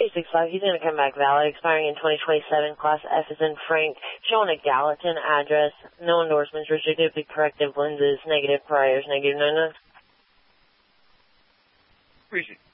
265, he's going to come back valid, expiring in 2027, Class F is in Frank, showing a Gallatin address, no endorsements, restricted to corrective lenses, negative priors, negative no. Appreciate it.